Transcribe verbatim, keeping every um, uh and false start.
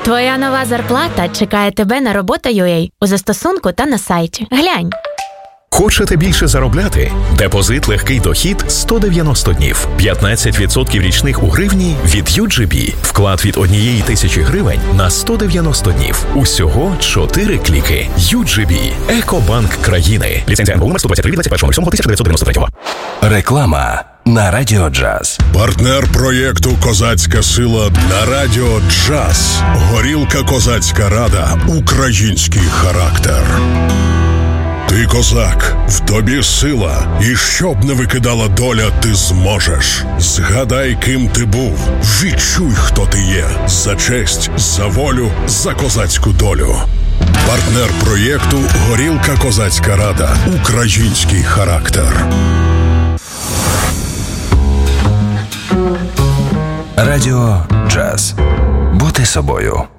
Твоя нова зарплата чекає тебе на робота точка ю а у застосунку та на сайті. Глянь. Хочете більше заробляти? Депозит легкий дохід сто дев'яносто днів. п'ятнадцять відсотків річних у гривні від ю джі бі. Вклад від однієї тисячі гривень на сто дев'яносто днів. Усього чотири кліки. ю джі бі. Екобанк країни. Ліцензія ен бе у номер сто двадцять три від двадцять першого лютого тисяча дев'ятсот дев'яносто третього. Реклама на Радіо Джаз. Партнер проєкту «Козацька сила» на Радіо Джаз. Горілка «Козацька рада». Український характер. Ти козак, в тобі сила, і щоб не викидала доля, ти зможеш. Згадай, ким ти був, відчуй, хто ти є. За честь, за волю, за козацьку долю. Партнер проєкту «Горілка Козацька рада». Український характер. Радіо Джаз. Бути собою.